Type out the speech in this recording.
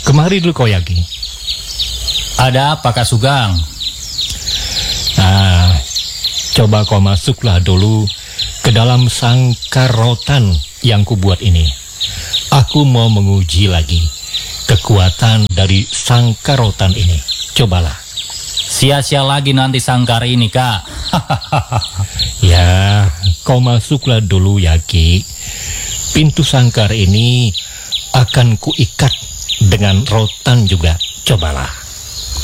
Kemari dulu kau, Yaki. Ada apa, Kak Sugeng? Nah, coba kau masuklah dulu ke dalam sangkar rotan yang kubuat ini. Aku mau menguji lagi kekuatan dari sangkar rotan ini. Cobalah. Sia-sia lagi nanti sangkar ini, Kak. Ya, kau masuklah dulu, Yaki. Pintu sangkar ini akan kuikat dengan rotan juga. Cobalah.